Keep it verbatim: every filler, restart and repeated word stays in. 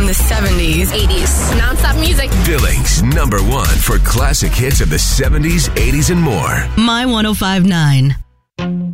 from the seventies, eighties. Non-stop music. Billings number one for classic hits of the seventies, eighties, and more. My one oh five point nine.